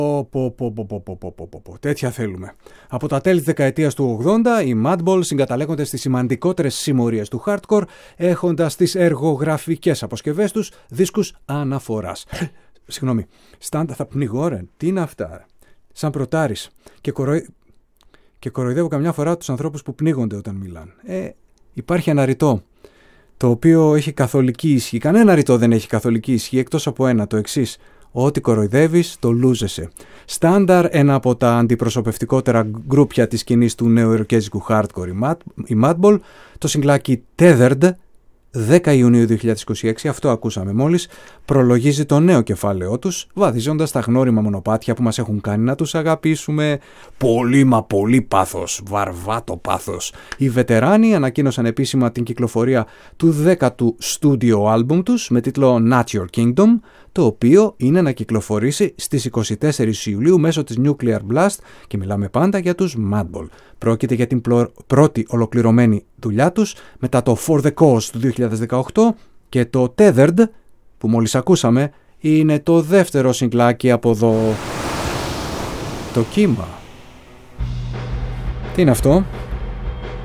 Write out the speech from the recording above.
Τέτοια θέλουμε. Από τα τέλη της δεκαετίας του 80, οι Madball συγκαταλέγονται στις σημαντικότερες συμμορίες του hardcore, έχοντας τις εργογραφικές αποσκευές τους δίσκους αναφοράς. Συγγνώμη, στάντα θα πνιγώ ρε, τι είναι αυτά, σαν προτάρης και κοροϊδεύω καμιά φορά τους ανθρώπους που πνίγονται όταν μιλάνε. Υπάρχει ένα ρητό, το οποίο έχει καθολική ισχύ. Κανένα ρητό δεν έχει καθολική ισχύ, εκτός από ένα, το εξής. Ό,τι κοροϊδεύεις, το λούζεσαι. Στάνταρ, ένα από τα αντιπροσωπευτικότερα γκρούπια της σκηνής του νεοϊορκέζικου hardcore, η Madball, το συγκλάκι Tethered, 10 Ιουνίου 2026, αυτό ακούσαμε μόλις, προλογίζει το νέο κεφάλαιό τους, βαδίζοντας τα γνώριμα μονοπάτια που μας έχουν κάνει να τους αγαπήσουμε. Πολύ μα πολύ πάθος, βαρβάτο πάθος. Οι βετεράνοι ανακοίνωσαν επίσημα την κυκλοφορία του 10ου στούντιο άλμπουμ τους με τίτλο Not Your Kingdom, το οποίο είναι να κυκλοφορήσει στις 24 Ιουλίου μέσω της Nuclear Blast και μιλάμε πάντα για τους Madball. Πρόκειται για την πρώτη ολοκληρωμένη δουλειά τους μετά το For the Cause του 2018 και το Tethered που μόλις ακούσαμε είναι το δεύτερο συγκλάκι από εδώ. Το κύμα. Τι είναι αυτό?